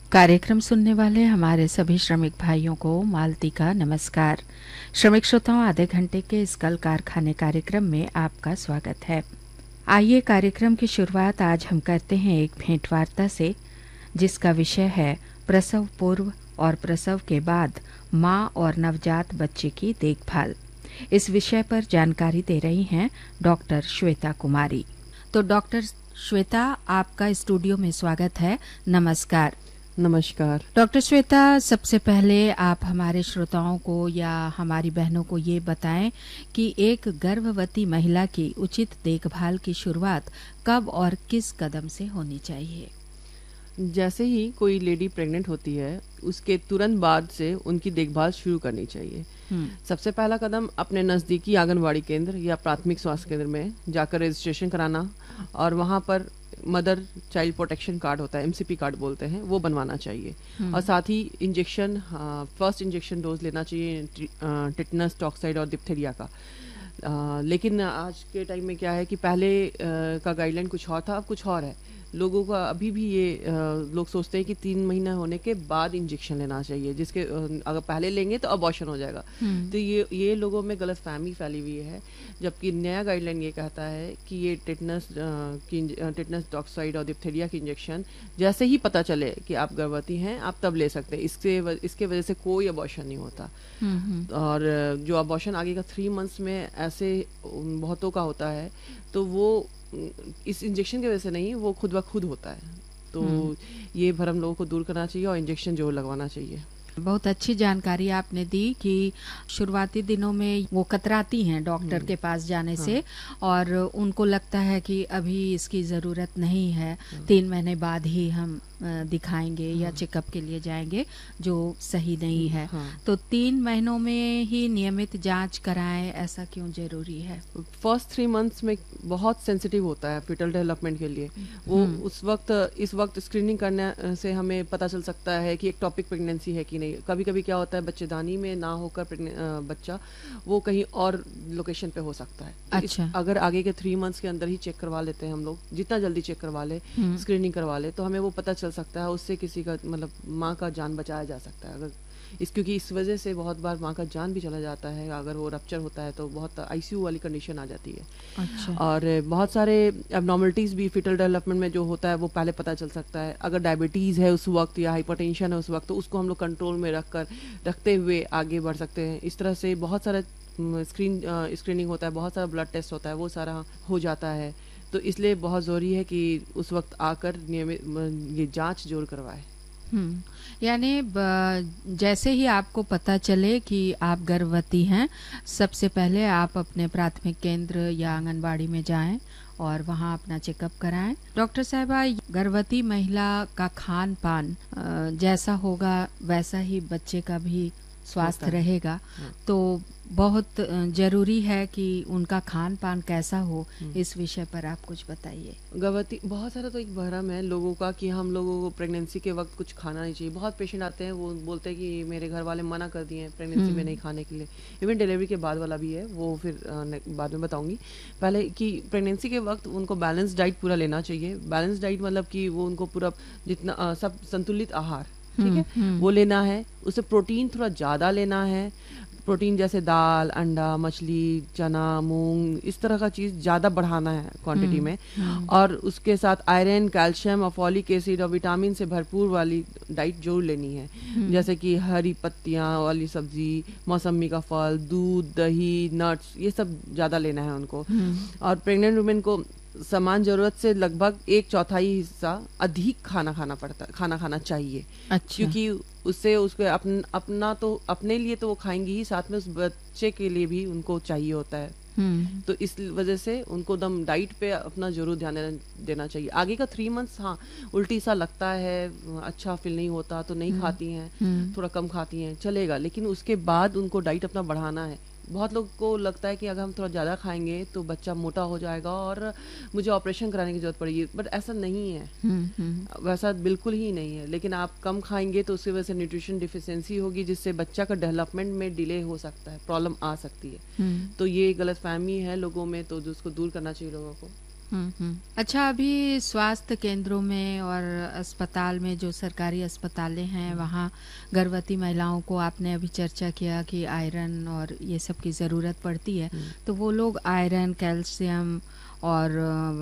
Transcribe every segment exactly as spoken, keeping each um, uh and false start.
कार्यक्रम सुनने वाले हमारे सभी श्रमिक भाइयों को मालती का नमस्कार। श्रमिक श्रोताओं, आधे घंटे के इस कल कारखाने कार्यक्रम में आपका स्वागत है। आइए कार्यक्रम की शुरुआत आज हम करते हैं एक भेंटवार्ता से, जिसका विषय है प्रसव पूर्व और प्रसव के बाद मां और नवजात बच्चे की देखभाल। इस विषय पर जानकारी दे रही हैं डॉक्टर श्वेता कुमारी। तो डॉक्टर श्वेता, आपका स्टूडियो में स्वागत है। नमस्कार। नमस्कार डॉक्टर श्वेता, सबसे पहले आप हमारे श्रोताओं को या हमारी बहनों को ये बताएं कि एक गर्भवती महिला की उचित देखभाल की शुरुआत कब और किस कदम से होनी चाहिए। जैसे ही कोई लेडी प्रेग्नेंट होती है, उसके तुरंत बाद से उनकी देखभाल शुरू करनी चाहिए। सबसे पहला कदम अपने नज़दीकी आंगनवाड़ी केंद्र या प्राथमिक स्वास्थ्य केंद्र में जाकर रजिस्ट्रेशन कराना और वहाँ पर मदर चाइल्ड प्रोटेक्शन कार्ड होता है, एमसीपी कार्ड बोलते हैं, वो बनवाना चाहिए। और साथ ही इंजेक्शन, फर्स्ट इंजेक्शन डोज लेना चाहिए टिटनस, टॉक्साइड और डिप्थेरिया का। आ, लेकिन आज के टाइम में क्या है कि पहले आ, का गाइडलाइन कुछ और था, अब कुछ और है। लोगों का अभी भी ये आ, लोग सोचते हैं कि तीन महीना होने के बाद इंजेक्शन लेना चाहिए, जिसके आ, अगर पहले लेंगे तो अबॉर्शन हो जाएगा। तो ये ये लोगों में गलतफहमी फैली हुई है, जबकि नया गाइडलाइन ये कहता है कि ये टिटनस की टिटनस, टॉक्साइड और डिप्थेरिया की इंजेक्शन जैसे ही पता चले कि आप गर्भवती हैं, आप तब ले सकते हैं। इससे इसके वजह से कोई अबॉर्शन नहीं होता। और जो अबॉर्शन आगे का थ्री मंथ्स में ऐसे बहुतों का होता है, तो वो इस इंजेक्शन की वजह से नहीं, वो खुद ब खुद होता है। तो ये भरम लोगों को दूर करना चाहिए और इंजेक्शन जरूर लगवाना चाहिए। बहुत अच्छी जानकारी आपने दी कि शुरुआती दिनों में वो कतराती हैं डॉक्टर के पास जाने हाँ। से, और उनको लगता है कि अभी इसकी ज़रूरत नहीं है, हाँ। तीन महीने बाद ही हम दिखाएंगे हाँ। या चेकअप के लिए जाएंगे, जो सही नहीं है। हाँ। तो तीन महीनों में ही नियमित जांच कराएं, ऐसा क्यों जरूरी है? फर्स्ट थ्री मंथ्स में बहुत सेंसिटिव होता है फिटल डेवलपमेंट के लिए। वो उस वक्त इस वक्त स्क्रीनिंग करने से हमें पता चल सकता है कि एक टॉपिक प्रेगनेंसी है कि नहीं। कभी कभी क्या होता है, बच्चेदानी में ना होकर बच्चा वो कहीं और लोकेशन पे हो सकता है। अच्छा। अगर आगे के थ्री मंथ्स के अंदर ही चेक करवा लेते हैं हम लोग, जितना जल्दी चेक करवा ले, स्क्रीनिंग करवा ले, तो हमें वो पता चल सकता है। उससे किसी का मतलब माँ का जान बचाया जा सकता है। अगर इस क्योंकि इस वजह से बहुत बार माँ का जान भी चला जाता है। अगर वो रप्चर होता है तो बहुत आईसीयू वाली कंडीशन आ जाती है। अच्छा। और बहुत सारे एबनॉर्मलिटीज़ भी फिटल डेवलपमेंट में जो होता है वो पहले पता चल सकता है। अगर डायबिटीज़ है उस वक्त या हाइपरटेंशन है उस वक्त, तो उसको हम लोग कंट्रोल में रख कर रखते हुए आगे बढ़ सकते हैं। इस तरह से बहुत सारा स्क्रीन स्क्रीनिंग होता है, बहुत सारा ब्लड टेस्ट होता है, वो सारा हो जाता है। तो इसलिए बहुत ज़रूरी है कि उस वक्त आकर नियमित ये जांच जरूर करवाएं। हम्म यानी जैसे ही आपको पता चले कि आप गर्भवती हैं, सबसे पहले आप अपने प्राथमिक केंद्र या आंगनबाड़ी में जाएं और वहां अपना चेकअप कराएं। डॉक्टर साहिबा, गर्भवती महिला का खान पान जैसा होगा वैसा ही बच्चे का भी स्वास्थ्य रहेगा, तो बहुत जरूरी है कि उनका खान पान कैसा हो। इस विषय पर आप कुछ बताइए। गर्भवती बहुत सारा तो एक भ्रम है लोगों का कि हम लोगों को प्रेगनेंसी के वक्त कुछ खाना नहीं चाहिए। बहुत पेशेंट आते हैं, वो बोलते हैं कि मेरे घर वाले मना कर दिए हैं प्रेगनेंसी में नहीं खाने के लिए। इवन डिलीवरी के बाद वाला भी है, वो फिर बाद में बताऊंगी। पहले कि प्रेगनेंसी के वक्त उनको बैलेंस डाइट पूरा लेना चाहिए। बैलेंस डाइट मतलब कि वो उनको पूरा जितना आ, सब संतुलित आहार, ठीक है, वो लेना है। उसे प्रोटीन थोड़ा ज़्यादा लेना है। प्रोटीन जैसे दाल, अंडा, मछली, चना, मूंग, इस तरह का चीज़ ज़्यादा बढ़ाना है क्वांटिटी में। और उसके साथ आयरन, कैल्शियम और फॉलिक एसिड और विटामिन से भरपूर वाली डाइट जरूर लेनी है। जैसे कि हरी पत्तियाँ वाली सब्जी, मौसमी का फल, दूध, दही, नट्स, ये सब ज़्यादा लेना है उनको। और प्रेग्नेंट वुमेन को समान जरूरत से लगभग एक चौथाई हिस्सा अधिक खाना खाना पड़ता खाना खाना चाहिए। अच्छा। क्योंकि उससे उसके अपन, अपना तो अपने लिए तो वो खाएंगी ही, साथ में उस बच्चे के लिए भी उनको चाहिए होता है। तो इस वजह से उनको दम डाइट पे अपना जरूर ध्यान देना चाहिए। आगे का थ्री मंथ्स हाँ उल्टी सा लगता है, अच्छा फील नहीं होता तो नहीं खाती हैं, थोड़ा कम खाती हैं, चलेगा। लेकिन उसके बाद उनको डाइट अपना बढ़ाना है। बहुत लोग को लगता है कि अगर हम थोड़ा ज़्यादा खाएंगे तो बच्चा मोटा हो जाएगा और मुझे ऑपरेशन कराने की जरूरत पड़ेगी, बट ऐसा नहीं है। वैसा बिल्कुल ही नहीं है। लेकिन आप कम खाएंगे तो उसकी वजह से न्यूट्रिशन डिफिशियंसी होगी, जिससे बच्चा का डेवलपमेंट में डिले हो सकता है, प्रॉब्लम आ सकती है। तो ये गलतफहमी है लोगों में, तो उसको दूर करना चाहिए लोगों को। हम्म हम्म। अच्छा, अभी स्वास्थ्य केंद्रों में और अस्पताल में, जो सरकारी अस्पतालें हैं, वहाँ गर्भवती महिलाओं को आपने अभी चर्चा किया कि आयरन और ये सब की ज़रूरत पड़ती है, हम्म। तो वो लोग आयरन, कैल्शियम और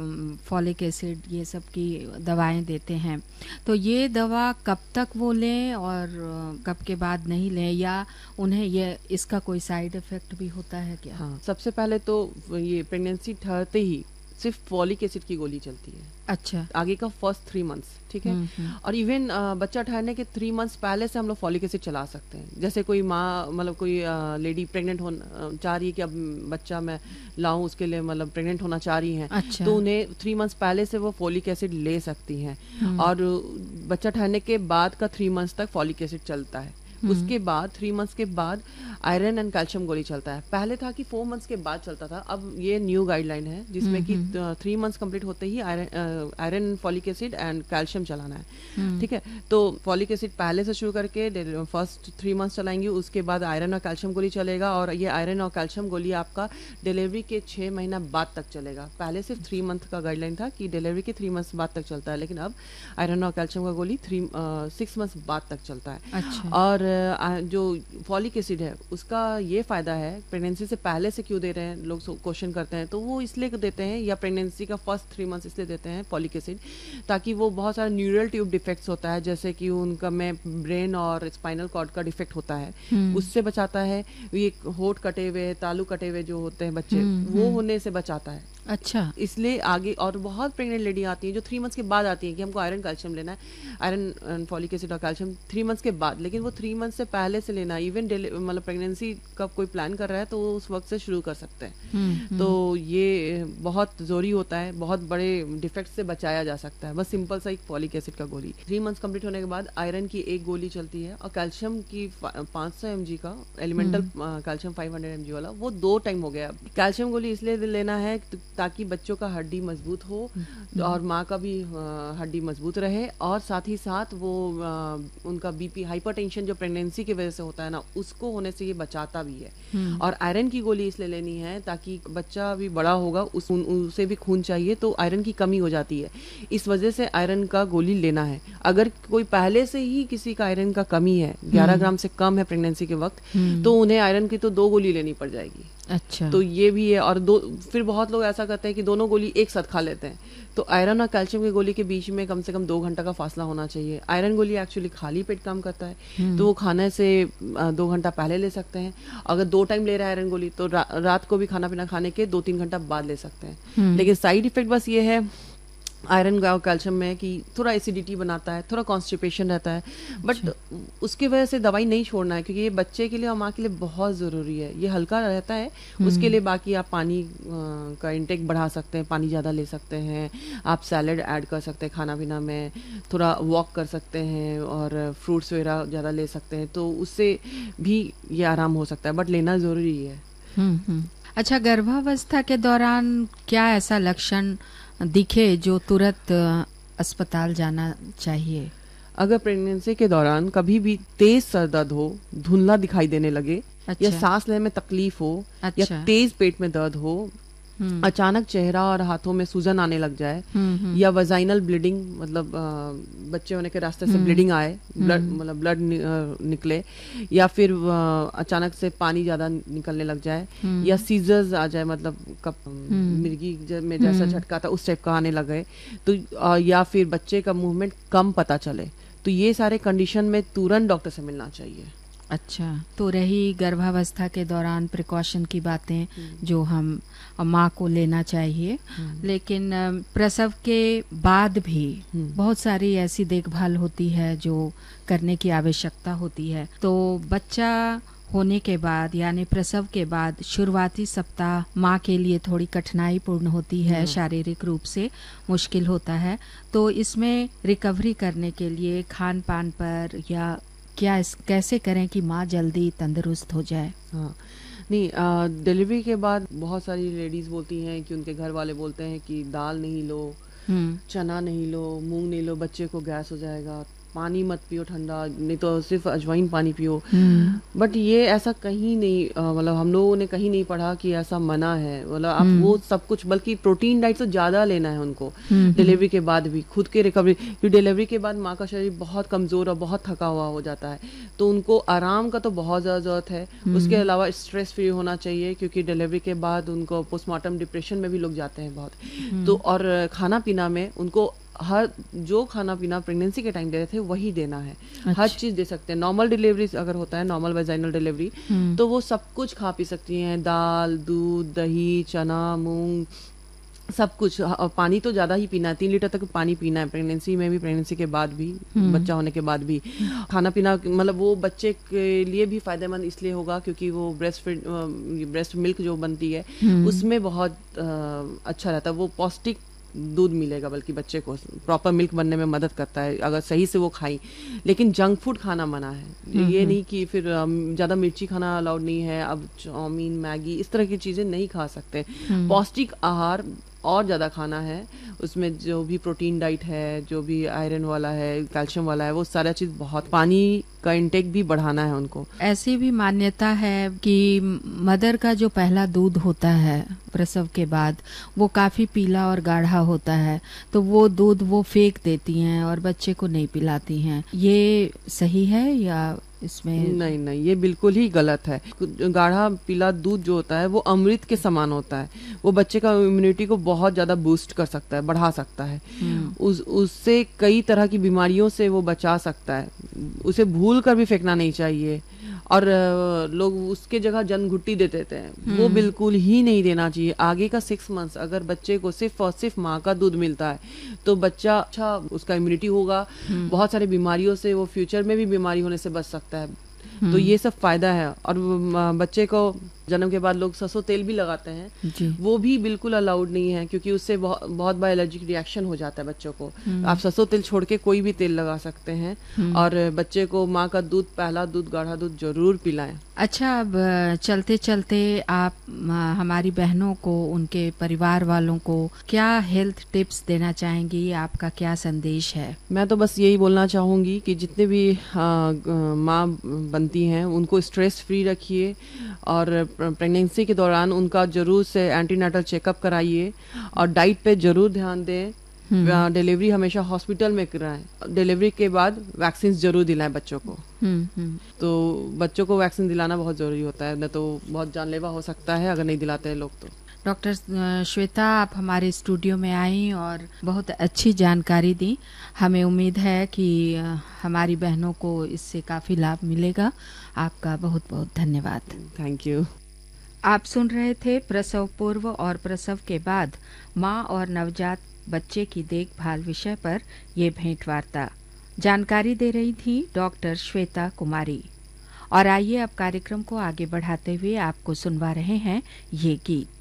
फॉलिक एसिड ये सब की दवाएं देते हैं। तो ये दवा कब तक वो लें और अ, कब के बाद नहीं लें, या उन्हें ये इसका कोई साइड इफ़ेक्ट भी होता है क्या? हाँ, सबसे पहले तो ये प्रेगनेंसी ठहरते ही सिर्फ फॉलिक एसिड की गोली चलती है, अच्छा। आगे का फर्स्ट थ्री मंथ्स, ठीक है। हम्म हम्म। और इवन बच्चा ठहरने के थ्री मंथ्स पहले से हम लोग फॉलिक एसिड चला सकते हैं। जैसे कोई माँ, मतलब कोई लेडी प्रेग्नेंट हो चाह रही है कि अब बच्चा मैं लाऊं, उसके लिए मतलब प्रेग्नेंट होना चाह रही हैं, अच्छा। तो उन्हें थ्री मंथ्स पहले से वो फॉलिक एसिड ले सकती हैं। हम्म। और बच्चा ठहरने के बाद का थ्री मंथ्स तक फॉलिक एसिड चलता है। उसके बाद थ्री मंथ्स के बाद आयरन एंड कैल्शियम गोली चलता है। पहले था कि फोर मंथ्स के बाद चलता था, अब ये न्यू गाइडलाइन है जिसमें कि थ्री मंथ्स कंप्लीट होते ही iron iron folic acid and calcium चलाना है, ठीक है। तो फॉलिक एसिड पहले से शुरू करके फर्स्ट थ्री मंथ्स चलाएंगे, उसके बाद आयरन और कैल्शियम गोली चलेगा। और ये आयरन और कैल्शियम गोली आपका डिलीवरी के छः महीना बाद तक चलेगा। पहले सिर्फ थ्री मंथ का गाइडलाइन था कि डिलीवरी के थ्री मंथ्स बाद तक चलता है, लेकिन अब आयरन और कैल्शियम का गोली थ्री सिक्स मंथ्स बाद तक चलता है। अच्छा। और आ, जो फॉलिक एसिड है उसका ये फायदा है, प्रेगनेंसी से पहले से क्यों दे रहे हैं लोग क्वेश्चन करते हैं, तो वो इसलिए देते हैं, या प्रेगनेंसी का फर्स्ट थ्री मंथ्स इसलिए देते हैं फॉलिक एसिड, ताकि वो बहुत सारा न्यूरल ट्यूब डिफेक्ट्स होता है, जैसे कि उनका में ब्रेन और स्पाइनल कॉर्ड का डिफेक्ट होता है, उससे बचाता है। ये होठ कटे हुए, तालू कटे हुए जो होते हैं बच्चे, वो होने से बचाता है। अच्छा। इसलिए आगे, और बहुत प्रेग्नेंट लेडी आती हैं जो थ्री मंथ्स के बाद आती हैं कि हमको आयरन कैल्शियम लेना है, आयरन फॉलिक एसिड और कैल्शियम थ्री मंथ्स के बाद, लेकिन वो थ्री मंथ्स से पहले से लेना। इवन मतलब प्रेगनेंसी का कोई प्लान कर रहा है तो वो उस वक्त से शुरू कर सकते हैं। तो ये बहुत जरूरी होता है, बहुत बड़े डिफेक्ट से बचाया जा सकता है, बस सिंपल सा एक फॉलिक एसिड का गोली। थ्री मंथ्स कंप्लीट होने के बाद आयरन की एक गोली चलती है, और कैल्शियम की पाँच सौ एम जी का elemental calcium five hundred M G वाला, वो दो टाइम हो गया। कैल्शियम गोली इसलिए लेना है ताकि बच्चों का हड्डी मजबूत हो और माँ का भी हड्डी मजबूत रहे, और साथ ही साथ वो आ, उनका बीपी, हाइपरटेंशन जो प्रेगनेंसी की वजह से होता है ना, उसको होने से ये बचाता भी है। और आयरन की गोली इसलिए लेनी है ताकि बच्चा भी बड़ा होगा, उस उन, उसे भी खून चाहिए, तो आयरन की कमी हो जाती है, इस वजह से आयरन का गोली लेना है। अगर कोई पहले से ही किसी का आयरन का कमी है, ग्यारह ग्राम से कम है प्रेगनेंसी के वक्त, तो उन्हें आयरन की तो दो गोली लेनी पड़ जाएगी। अच्छा। तो ये भी है। और दो, फिर बहुत लोग ऐसा करते हैं कि दोनों गोली एक साथ खा लेते हैं, तो आयरन और कैल्शियम की गोली के बीच में कम से कम दो घंटा का फासला होना चाहिए। आयरन गोली एक्चुअली खाली पेट काम करता है, तो वो खाने से दो घंटा पहले ले सकते हैं। अगर दो टाइम ले रहा है आयरन गोली, तो रा, रात को भी खाना पीना खाने के दो तीन घंटा बाद ले सकते हैं। लेकिन साइड इफेक्ट बस ये है आयरन और कैल्शियम में कि थोड़ा एसिडिटी बनाता है, थोड़ा कॉन्स्टिपेशन रहता है, बट उसकी वजह से दवाई नहीं छोड़ना है, क्योंकि ये बच्चे के लिए और माँ के लिए बहुत ज़रूरी है। ये हल्का रहता है, उसके लिए बाकी आप पानी का इंटेक बढ़ा सकते हैं, पानी ज़्यादा ले सकते हैं, आप सैलड ऐड कर सकते हैं खाना पीना में, थोड़ा वॉक कर सकते हैं और फ्रूट्स वगैरह ज़्यादा ले सकते हैं, तो उससे भी ये आराम हो सकता है, बट लेना ज़रूरी है। हम्म हम्म। अच्छा, गर्भावस्था के दौरान क्या ऐसा लक्षण दिखे जो तुरंत अस्पताल जाना चाहिए? अगर प्रेगनेंसी के दौरान कभी भी तेज सर दर्द हो, धुंधला दिखाई देने लगे, अच्छा। या सांस लेने में तकलीफ हो, अच्छा। या तेज पेट में दर्द हो, अचानक चेहरा और हाथों में सूजन आने लग जाए, या वजाइनल ब्लीडिंग, मतलब आ, बच्चे होने के रास्ते से ब्लीडिंग आए, ब्लड मतलब ब्लड नि, निकले, या फिर आ, अचानक से पानी ज्यादा निकलने लग जाए, या सीजर्स आ जाए, मतलब कप मिर्गी में जैसा झटका था उस टाइप का आने लगे, तो आ, या फिर बच्चे का मूवमेंट कम पता चले, तो ये सारे कंडीशन में तुरंत डॉक्टर से मिलना चाहिए। अच्छा, तो रही गर्भावस्था के दौरान प्रिकॉशन की बातें जो हम माँ को लेना चाहिए, लेकिन प्रसव के बाद भी बहुत सारी ऐसी देखभाल होती है जो करने की आवश्यकता होती है। तो बच्चा होने के बाद यानी प्रसव के बाद शुरुआती सप्ताह माँ के लिए थोड़ी कठिनाई पूर्ण होती है, शारीरिक रूप से मुश्किल होता है। तो इसमें रिकवरी करने के लिए खान पान पर या क्या इस, कैसे करें कि माँ जल्दी तंदुरुस्त हो जाए? हाँ, नहीं, डिलीवरी के बाद बहुत सारी लेडीज बोलती हैं कि उनके घर वाले बोलते हैं कि दाल नहीं लो, चना नहीं लो, मूंग नहीं लो, बच्चे को गैस हो जाएगा, पानी मत पियो ठंडा, नहीं तो सिर्फ अजवाइन पानी पियो। हम्म बट ये ऐसा कहीं नहीं, अ, मतलब हम लोगों ने कहीं नहीं पढ़ा कि ऐसा मना है। मतलब आप हम्म वो सब कुछ, बल्कि प्रोटीन डाइट तो ज़्यादा लेना है उनको हम्म डिलीवरी के बाद भी, खुद के रिकवरी। क्योंकि डिलीवरी के बाद माँ का शरीर बहुत कमज़ोर और बहुत थका हुआ हो जाता है, तो उनको आराम का तो बहुत ज़्यादा ज़रूरत है। उसके अलावा स्ट्रेस फ्री होना चाहिए, क्योंकि डिलीवरी के बाद उनको पोस्टमार्टम डिप्रेशन में भी लोग जाते हैं बहुत। तो और खाना पीना में उनको हर जो खाना पीना प्रेगनेंसी के टाइम दे रहे थे वही देना है। अच्छा। हर चीज़ दे सकते हैं। नॉर्मल डिलीवरी अगर होता है, नॉर्मल वेजाइनल डिलीवरी, हम्म तो वो सब कुछ खा पी सकती हैं, दाल, दूध, दही, चना, मूंग, सब कुछ। और पानी तो ज़्यादा ही पीना है, तीन लीटर तक पानी पीना है, प्रेगनेंसी में भी, प्रेगनेंसी के बाद भी, बच्चा होने के बाद भी। खाना पीना मतलब वो बच्चे के लिए भी फ़ायदेमंद इसलिए होगा क्योंकि वो ब्रेस्ट फीड ब्रेस्ट मिल्क जो बनती है उसमें बहुत अ, अच्छा रहता है। वो पौष्टिक दूध मिलेगा, बल्कि बच्चे को प्रॉपर मिल्क बनने में मदद करता है अगर सही से वो खाई। लेकिन जंक फूड खाना मना है। ये नहीं कि फिर अम, ज़्यादा मिर्ची खाना अलाउड नहीं है, अब चाउमीन, मैगी, इस तरह की चीज़ें नहीं खा सकते। पौष्टिक आहार और ज़्यादा खाना है, उसमें जो भी प्रोटीन डाइट है, जो भी आयरन वाला है, कैल्शियम वाला है, वो सारा चीज़ बहुत। पानी का इंटेक भी बढ़ाना है उनको। ऐसी भी मान्यता है कि मदर का जो पहला दूध होता है प्रसव के बाद वो काफी पीला और गाढ़ा होता है, तो वो दूध वो फेंक देती हैं और बच्चे को नहीं पिलाती हैं। ये सही है या इसमें? नहीं नहीं, ये बिल्कुल ही गलत है। गाढ़ा पीला दूध जो होता है वो अमृत के समान होता है। वो बच्चे का इम्यूनिटी को बहुत ज्यादा बूस्ट कर सकता है, बढ़ा सकता है। उस उससे कई तरह की बीमारियों से वो बचा सकता है। उसे भूल कर भी फेंकना नहीं चाहिए। और अ, लोग उसके जगह जनघुट्टी दे देते हैं, वो बिल्कुल ही नहीं देना चाहिए। आगे का सिक्स मंथ्स अगर बच्चे को सिर्फ और सिर्फ माँ का दूध मिलता है तो बच्चा अच्छा, उसका इम्यूनिटी होगा, बहुत सारी बीमारियों से वो फ्यूचर में भी बीमारी होने से बच सकता है। तो ये सब फायदा है। और अ, बच्चे को जन्म के बाद लोग सरसों तेल भी लगाते हैं, जी। वो भी बिल्कुल अलाउड नहीं है, क्योंकि उससे बहुत बहुत बार एलर्जिक रिएक्शन हो जाता है बच्चों को। आप सरसों तेल छोड़ के कोई भी तेल लगा सकते हैं। और बच्चे को माँ का दूध, पहला दूध, गाढ़ा दूध जरूर पिलाएं। अच्छा, अब चलते चलते आप अ, हमारी बहनों को, उनके परिवार वालों को क्या हेल्थ टिप्स देना चाहेंगी? आपका क्या संदेश है? मैं तो बस यही बोलना चाहूँगी कि जितने भी माँ बनती हैं उनको स्ट्रेस फ्री रखिए, और प्रेगनेंसी के दौरान उनका जरूर से एंटीनेटल चेकअप कराइए, और डाइट पे जरूर ध्यान दें। डिलीवरी हमेशा हॉस्पिटल में कराएं। डिलीवरी के बाद वैक्सीन जरूर दिलाएं बच्चों को। हम्म हम्म तो बच्चों को वैक्सीन दिलाना बहुत ज़रूरी होता है, नहीं तो बहुत जानलेवा हो सकता है अगर नहीं दिलाते हैं लोग तो। डॉक्टर श्वेता, आप हमारे स्टूडियो में आई और बहुत अच्छी जानकारी दी। हमें उम्मीद है कि हमारी बहनों को इससे काफ़ी लाभ मिलेगा। आपका बहुत बहुत धन्यवाद। Thank you. आप सुन रहे थे प्रसव पूर्व और प्रसव के बाद माँ और नवजात बच्चे की देखभाल विषय पर ये भेंट वार्ता। जानकारी दे रही थी डॉक्टर श्वेता कुमारी। और आइए अब कार्यक्रम को आगे बढ़ाते हुए आपको सुनवा रहे हैं ये गीत।